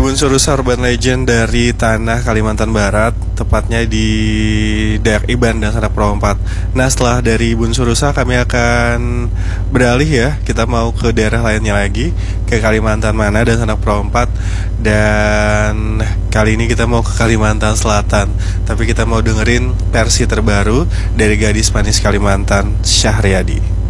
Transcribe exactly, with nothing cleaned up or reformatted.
Bun Surusa Urban Legend dari tanah Kalimantan Barat, tepatnya di daerah Iban dan Sanak Perempat. Nah, setelah dari Bun Surusa kami akan beralih ya, kita mau ke daerah lainnya lagi, ke Kalimantan Mana dan Sanak Perempat. Dan kali ini kita mau ke Kalimantan Selatan, tapi kita mau dengerin versi terbaru dari gadis manis Kalimantan, Syahriadi.